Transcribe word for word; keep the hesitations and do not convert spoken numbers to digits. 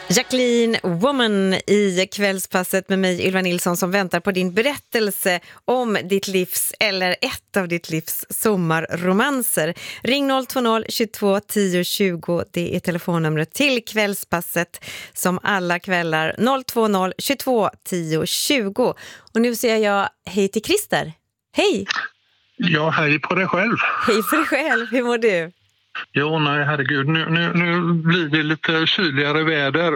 Jacqueline Woman i Kvällspasset med mig, Ylva Nilsson, som väntar på din berättelse om ditt livs eller ett av ditt livs sommarromanser. Ring noll två noll tjugotvå tio tjugo, det är telefonnumret till Kvällspasset som alla kvällar, noll två noll tjugotvå tio tjugo. Och nu säger jag hej till Christer. Hej! Ja, hej på dig själv. Hej för dig själv, hur mår du? Jo, nej herregud, nu, nu, nu blir det lite kyligare väder